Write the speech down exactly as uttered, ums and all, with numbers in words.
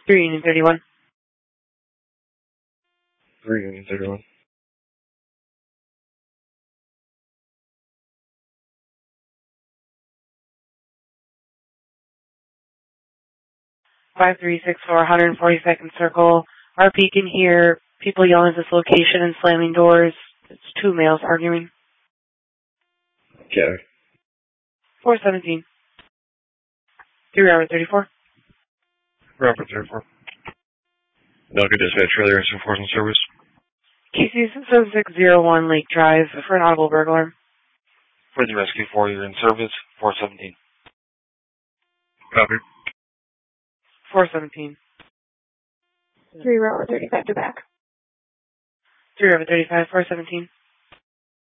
three Union thirty-one. three Union thirty-one. five three six four, one forty-second Circle. Our beacon here. People yelling at this location and slamming doors. It's two males arguing. Okay. four seventeen. three Robert thirty-four. Robert thirty-four. Duncan Dispatch, trailer enforcement service. K C seven six zero one Lake Drive for an audible burglar. For the rescue four, you're in service. four seventeen. Copy. four seventeen. three Robert thirty-five to back. three Robert thirty-five, four seventeen.